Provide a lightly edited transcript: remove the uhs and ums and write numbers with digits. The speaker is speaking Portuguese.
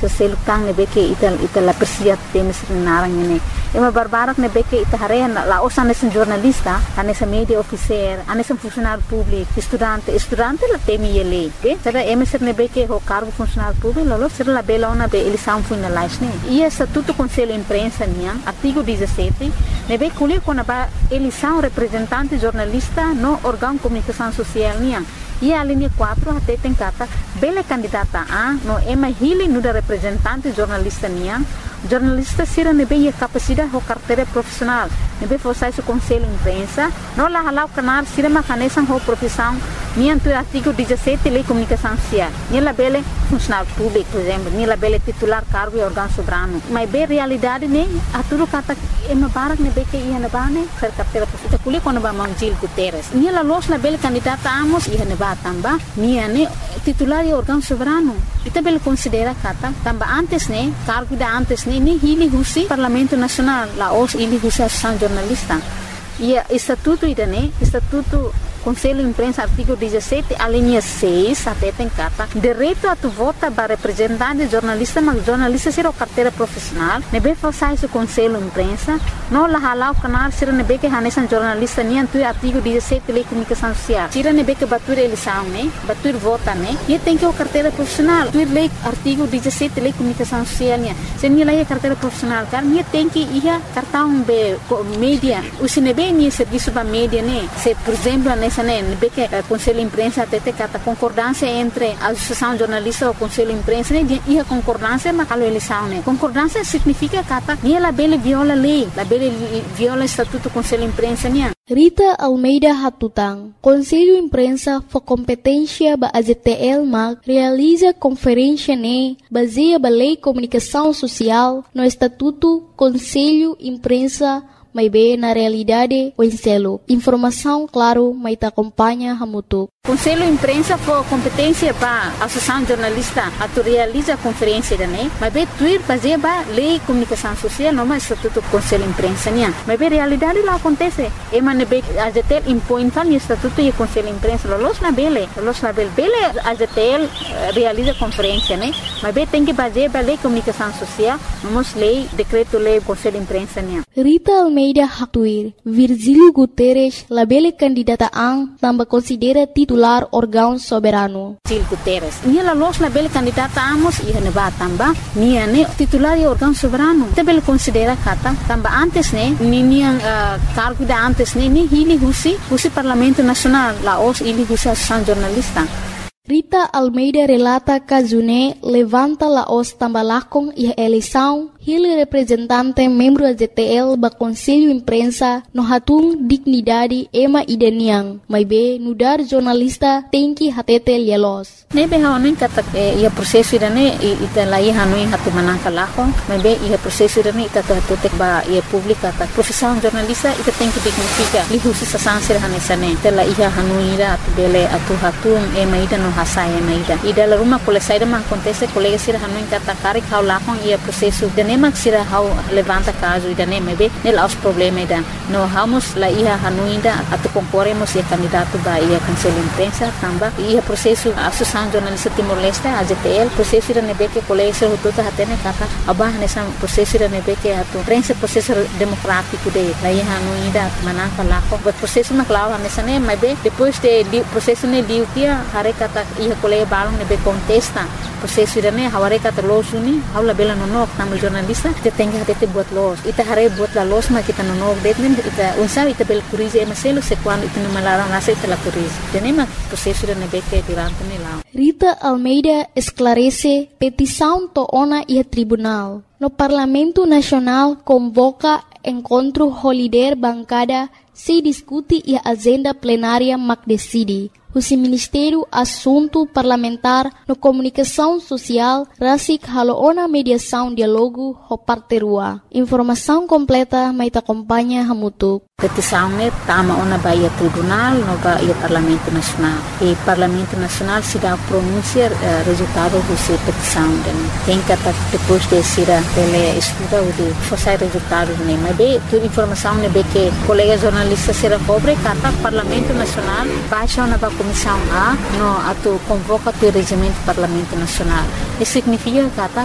se selutang nebe ke ita la persiat temes narang ini ema barbarak nebe ke ita hare la osan nesen jornalista anesa media officer anesa funcionário público estudante la temi ele be será emeser nebe ke ho cargo funcionário público lolo será la belona be eleição foi na laisne e estatuto conselho imprensa niang artigo 17 nebe kulir kona ba eleição representante jornalista no órgão comunicação social niang e a linha 4 até tem kata bele candidata a no ema hili no da representante jornalista niang jornalista sira nebe ia capacidade ho carteira profissional nebe fosse o conselho imprensa no la halau canal sira macanesan ho profissão nianto artigo 17 lei comunicação social nela bele funcionário público por exemplo nela bele titular cargo e órgão soberano mas bem realidade ne a tudo kata ema barak nebe ke ia na bane ser carteira profissional kuli quando ba Gil Guterres nela los na bele candidata amos ia na ba tamba niane titular e órgão soberano ita bele considera kata tamba antes ne cargo da antes ne ni hili husi Parlamento Nacional la os hili husi associação jornalista e estatuto idane estatuto Conselho Imprensa, artigo 17, a linha 6, até tem carta. Direito a tu vota para representante jornalista, mas jornalista será carteira profissional. Nebe façais o Conselho Imprensa, não la halau canal, será nebe que hanesan jornalista, nem antu artigo 17, lei comunicação social. Será nebe que batur eleição, né? Batur vota, né? E tem que o carteira profissional. Tu lei artigo 17, lei comunicação social, né? Se não é carteira profissional, cara, nem tem que ir cartão be mídia. O se nebe nem serviço para mídia, né? Se, por exemplo, nessa que o Conselho Imprensa até tem a concordância entre a Associação Jornalista e o Conselho Imprensa e a concordância mas a eleição concordância significa que ela bele viola a lei ela bele viola o estatuto do Conselho Imprensa Rita Almeida Hatutang, Conselho Imprensa for competência ba AZTL mag realiza conferência baseia ba lei comunicação social no estatuto Conselho Imprensa may be na realidade o enselo. Informação, claro, may te acompanha hamutuk. Conselho Imprensa for competência para a Associação Jornalista a tu realiza a conferência mas be tuir baseia ba lei comunicação social não mais estatuto Conselho Imprensa mas be realidade lá acontece ema nebe AZTL impõe tal estatuto e Conselho Imprensa los na bele AZTL realiza conferência mas be tem que baseia ba lei comunicação social não lei decreto lei Conselho Imprensa Rita Almeida Hatuir, Virgílio Guterres, labele candidata ang tamba considera titular órgão soberano. Gil Guterres, nia los labele candidata amos e neba tamba, nia ne titular e órgão soberano. Tabele considera kata tamba antes nia cargo da antes ni hili husi Parlamento Nacional, la os hili husi Associação Jornalista. Rita Almeida relata Kazune levanta la os tambalakong e eleição hili representante membro AZTL ba Conselho Imprensa no hatung dignidade ema idaniang may be nudar jornalista tem que hatete lielos. Nebe haonin kata ia proseso idane ita lai hanuin hatu manangka lakong may be ia proseso idane ita tutek ba ia publika ta profissão jornalista ita tem que dignifica lihusi sa sansir hanesane tela ia hanuira atu bele atu hatung ema ida no hasaya maida ida la ruma kole saida man acontece colega sira hanuin kata karik hau lakong ia proseso idane mak sira hau levanta caso idane mebe nel aos problema ida no hamos la ia hanuinda atu concorremos ia candidato ba ia Conselho Imprensa tamba ia proseso Associação Jornalista Timor-Leste AZTL proseso ida nebe que colega sira hututa hatene kata abah nessa proseso ida nebe que atu prensa processo democrático de la ia hanuinda manangka lako but processo maklawa nessa ne mebe depois de processo ne diutia hare kata ia colega balong nebe contesta processo ida ne haware kata losuni haula bela no tamu jornalista te tenga hatete buat los ita hare buat la los ma kita no detnen ita unsa ita bel curize emaselo se quando ita no malaram nasa ita la curize tenema processo ida nebe que durante ne la Rita Almeida esclarece petição to ona e tribunal no Parlamento Nacional convoca encontro holiday bancada se discute e a agenda plenária mac decide. O Ministério Assunto Parlamentar no Comunicação Social rasik haloona mediação diálogo ho parterua. Informação completa may te acompanha hamutuk. Petição tama ona ba ia tribunal no ba ia Parlamento Nacional. E Parlamento Nacional se dá pronunciar resultado do petição tem que depois de ser ele estuda o de fazer resultado mas be toda informação be que colega jornalista será cobre kata Parlamento Nacional baixa na Comissão A no atu convoca o regimento Parlamento Nacional. Isso significa que